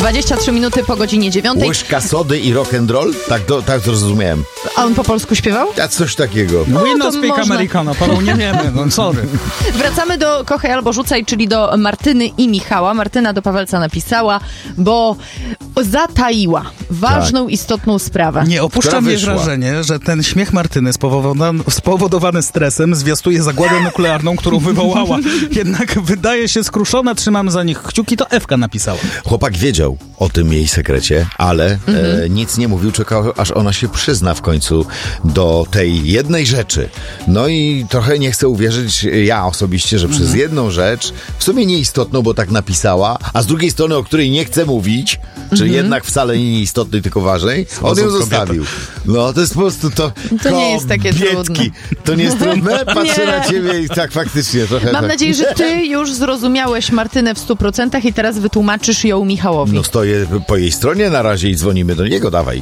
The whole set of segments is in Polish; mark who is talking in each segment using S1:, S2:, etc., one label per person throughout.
S1: 23 minuty po godzinie 9.
S2: Łyżka sody i rock'n'roll? Tak to zrozumiałem.
S1: A on po polsku śpiewał?
S2: A coś takiego.
S3: We no speak Americano, Paweł, nie wiemy, no sorry.
S1: Wracamy do Kochaj albo Rzucaj, czyli do Martyny i Michała. Martyna do Pawelca napisała, bo zataiła ważną, istotną sprawę.
S3: Nie opuszcza mnie wrażenie, że ten śmiech Martyny spowodowany stresem zwiastuje zagładę nuklearną, którą wywołała. Jednak wydaje się skruszona, trzymam za nich kciuki, to Ewka napisała.
S2: Chłopak wiedział o tym jej sekrecie, ale nic nie mówił, czekał, aż ona się przyzna w końcu do tej jednej rzeczy. No i trochę nie chcę uwierzyć ja osobiście, że przez jedną rzecz, w sumie nieistotną, bo tak napisała, a z drugiej strony, o której nie chce mówić, czy jednak wcale nie istotnej, tylko ważnej, on ją zostawił. No, to jest po prostu to...
S1: To nie jest takie trudne.
S2: To nie jest trudne? Patrzę na ciebie i tak faktycznie trochę...
S1: Mam nadzieję, że ty już zrozumiałeś Martynę w 100% i teraz wytłumaczysz ją Michałowi.
S2: No stoję po jej stronie na razie i dzwonimy do niego, dawaj.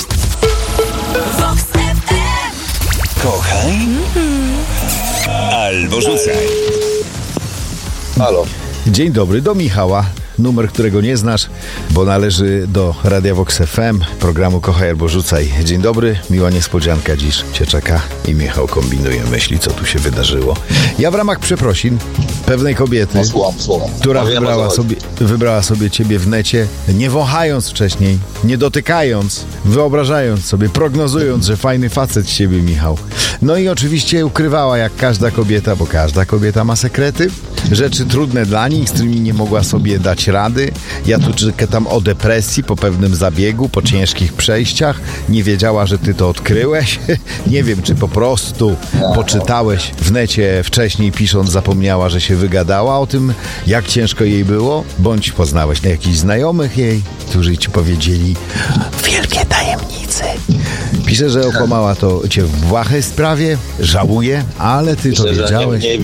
S4: Kochaj albo rzucaj.
S5: Halo.
S2: Dzień dobry, do Michała. Numer, którego nie znasz, bo należy do Radia Vox FM, programu Kochaj albo Rzucaj. Dzień dobry, miła niespodzianka dziś cię czeka i Michał kombinuje, myśli, co tu się wydarzyło. Ja w ramach przeprosin pewnej kobiety,
S5: Słucham.
S2: która wybrała sobie ciebie w necie, nie wąchając wcześniej, nie dotykając, wyobrażając sobie, prognozując, że fajny facet z ciebie, Michał. No i oczywiście ukrywała, jak każda kobieta, bo każda kobieta ma sekrety, rzeczy trudne dla nich, z którymi nie mogła sobie dać rady. Ja tu czytam o depresji po pewnym zabiegu, po ciężkich przejściach. Nie wiedziała, że ty to odkryłeś. Nie wiem, czy po prostu poczytałeś w necie wcześniej, pisząc, zapomniała, że się wygadała o tym, jak ciężko jej było, bądź poznałeś jakichś znajomych jej, którzy ci powiedzieli wielkie tajemnice. Pisze, że okłamała to cię w błahej sprawie, żałuje, ale ty to wiedziałeś.
S5: Nie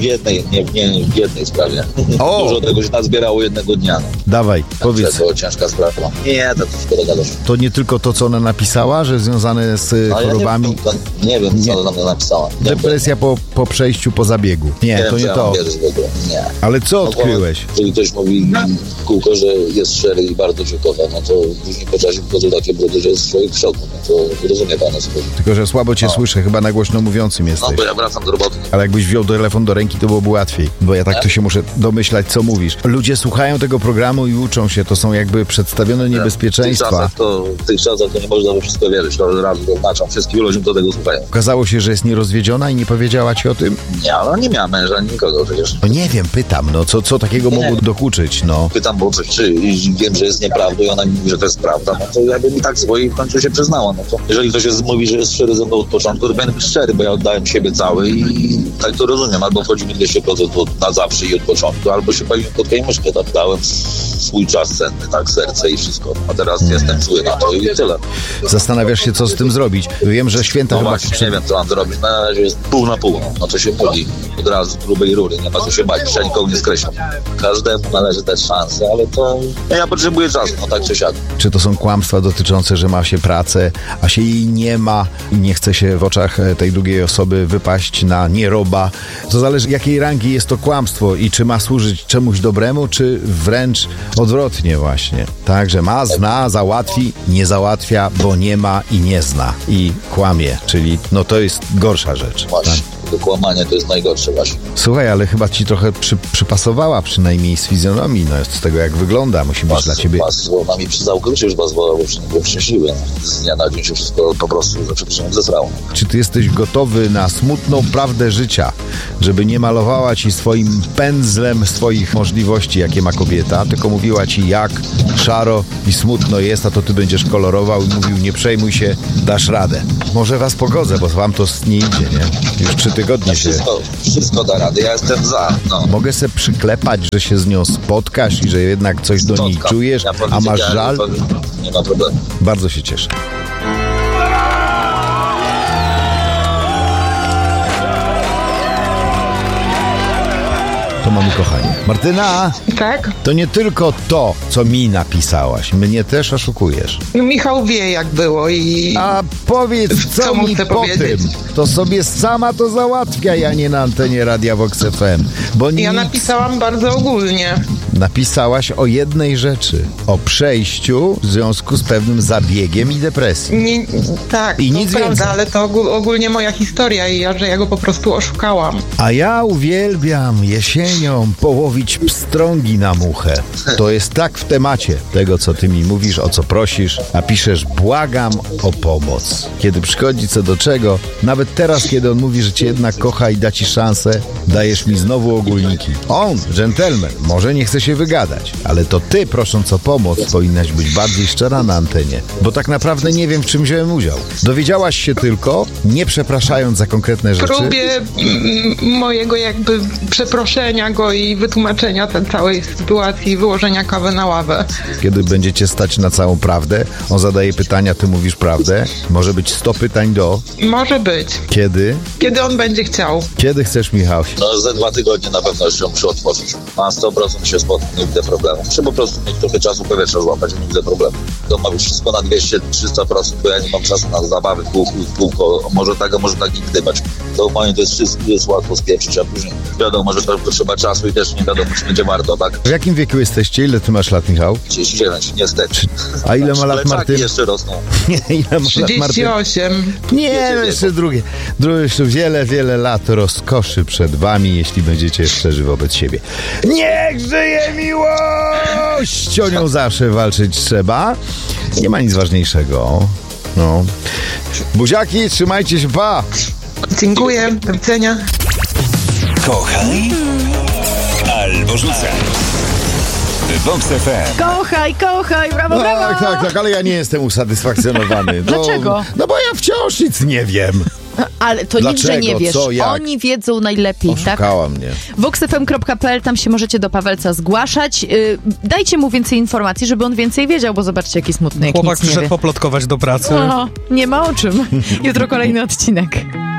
S5: w jednej sprawie. Dużo tego się nazbierało jednego dnia.
S2: Dawaj, powiedz.
S5: To ciężka sprawa. Nie, to szkoda gadać.
S2: To nie tylko to, co ona napisała, że związane z chorobami...
S5: Nie wiem, co ona napisała.
S2: Depresja po przejściu po zabiegu. Nie, to nie to.
S5: Nie.
S2: Ale co odkryłeś?
S5: Jeżeli ktoś mówi kółko, że jest szczery i bardzo cię kocha, no to później po czasie wchodzą takie brody, że jest człowiek w szoku. No to rozumie pan o co chodzi.
S2: Tylko, że słabo cię słyszę, chyba na głośno mówiącym jesteś.
S5: No bo ja wracam do roboty.
S2: Ale jakbyś wziął telefon do ręki, to byłoby łatwiej. Bo ja tak to się muszę domyślać, co mówisz. Ludzie słuchają tego programu i uczą się. To są jakby przedstawione niebezpieczeństwa.
S5: W tych czasach to nie można we wszystko wierzyć. To razu zaznaczam. Wszystkim ludziom do tego słuchają.
S2: Okazało się, że jest nierozwiedziona i nie powiedziała ci o tym?
S5: Nie, ale nie miała męża, ani nikogo przecież.
S2: No nie wiem, pytam, no co takiego mogło dokuczyć, no?
S5: Pytam, bo coś, czy wiem, że jest nieprawdą i ona mi mówi, że to jest prawda, no to ja bym i tak swoje w końcu się przyznała, no to jeżeli ktoś mówi, że jest szczery ze mną od początku, to będę szczery, bo ja oddałem siebie cały i tak to rozumiem, albo wchodzi mi 200% na zawsze i od początku, albo się pewnie pod myszkę, tak dałem swój czas cenny, tak, serce i wszystko, a teraz jestem zły na to i tyle.
S2: Zastanawiasz się, co z tym zrobić? Wiem, że święta chyba...
S5: Właśnie, nie wiem, co mam zrobić, na razie jest pół na pół, no to się mówi, od razu grubej rury, nie ma co się bać, ja nikogo nie skreślam. Każdemu należy dać szansę, ale to ja potrzebuję czasu, no tak czy siak.
S2: Czy to są kłamstwa dotyczące, że ma się pracę, a się jej nie ma i nie chce się w oczach tej drugiej osoby wypaść na nieroba? To zależy, jakiej rangi jest to kłamstwo i czy ma służyć czemuś dobremu, czy wręcz odwrotnie właśnie. Także ma, zna, załatwi, nie załatwia, bo nie ma i nie zna. I kłamie, czyli no to jest gorsza rzecz.
S5: Właśnie. To kłamanie to jest najgorsze właśnie.
S2: Słuchaj, ale chyba ci trochę przypasowała, przynajmniej z fizjonomii, no z tego jak wygląda, musi być dla ciebie...
S5: Słowami całkowicie już was wolał, bo szczęśliwy. Z dnia na dzień się wszystko po prostu, za przeproszeniem, zesrało.
S2: Czy ty jesteś gotowy na smutną prawdę życia, żeby nie malowała ci swoim pędzlem swoich możliwości, jakie ma kobieta, tylko mówiła ci, jak szaro i smutno jest, a to ty będziesz kolorował i mówił, nie przejmuj się, dasz radę. Może was pogodzę, bo wam to nie idzie, nie? Już 3 tygodnie się...
S5: Wszystko da radę, ja jestem za, no.
S2: Mogę se przyklepać, że się z nią spotkasz i że jednak coś do niej czujesz, a masz żal?
S5: Nie ma problemu.
S2: Bardzo się cieszę. To mamy kochanie. Martyna!
S6: Tak?
S2: To nie tylko to, co mi napisałaś. Mnie też oszukujesz.
S6: Michał wie, jak było i...
S2: A powiedz, co mi po
S6: powiedzieć?
S2: tym? To sobie sama to załatwia, ja nie na antenie Radia Vox FM. Bo
S6: Ja napisałam bardzo ogólnie.
S2: napisałaś o jednej rzeczy. O przejściu w związku z pewnym zabiegiem i depresji.
S6: Tak,
S2: I
S6: to
S2: nic
S6: prawda,
S2: więcej.
S6: ale to ogólnie moja historia i że ja go po prostu oszukałam.
S2: A ja uwielbiam jesienią połowić pstrągi na muchę. To jest tak w temacie tego, co ty mi mówisz, o co prosisz, a piszesz błagam o pomoc. Kiedy przychodzi co do czego, nawet teraz, kiedy on mówi, że cię jednak kocha i da ci szansę, dajesz mi znowu ogólniki. On, dżentelmen, może nie chce się wygadać, ale to ty, prosząc o pomoc, powinnaś być bardziej szczera na antenie, bo tak naprawdę nie wiem, w czym wziąłem udział. Dowiedziałaś się tylko, nie przepraszając za konkretne rzeczy.
S6: Próbie mojego jakby przeproszenia go i wytłumaczenia tej całej sytuacji, wyłożenia kawy na ławę.
S2: Kiedy będziecie stać na całą prawdę, on zadaje pytania, ty mówisz prawdę. Może być 100 pytań do...
S6: Może być.
S2: Kiedy?
S6: Kiedy on będzie chciał.
S2: Kiedy chcesz, Michał?
S5: No za 2 tygodnie na pewno się muszę otworzyć. Na 100% się spotkam, nie widzę problemu. Muszę po prostu mieć trochę czasu powietrza złapać, nie widzę problemu. To ma być wszystko na 200-300%, bo ja nie mam czasu na zabawy w kółko. Może tak, a może tak i gdybać. To u mnie to jest wszystko, jest łatwo spieprzyć, a później wiadomo, że to trzeba czasu i też nie wiadomo, czy będzie warto, tak?
S2: W jakim wieku jesteście? Ile ty masz lat, Michał?
S5: 39, niestety.
S2: A ile ma lat
S5: Pleczaki
S2: Martyn?
S5: jeszcze rosną.
S2: Ile ma lat Martyn?
S6: 38.
S2: Nie, no jeszcze drugie. Jeszcze wiele lat rozkoszy przed wami, jeśli będziecie szczerzy wobec siebie. Niech żyje miłość! O nią zawsze walczyć trzeba. Nie ma nic ważniejszego. No. Buziaki, trzymajcie się, pa!
S6: Dziękuję, do widzenia.
S4: Kochaj albo rzucaj. Vox FM.
S1: Kochaj, brawo, brawo!
S2: Tak, ale ja nie jestem usatysfakcjonowany.
S1: Dlaczego?
S2: No bo ja wciąż nic nie wiem.
S1: Ale to nic, że
S2: Dlaczego?
S1: nie wiesz.
S2: Co? Jak?
S1: Oni wiedzą najlepiej, tak?
S2: Oszukała mnie.
S1: voxfm.pl, tam się możecie do Pawelca zgłaszać. Dajcie mu więcej informacji, żeby on więcej wiedział, bo zobaczcie, jaki smutny, jak
S3: Chłopak
S1: nic nie
S3: przyszedł
S1: wie.
S3: poplotkować do pracy.
S1: O, nie ma o czym. Jutro kolejny odcinek.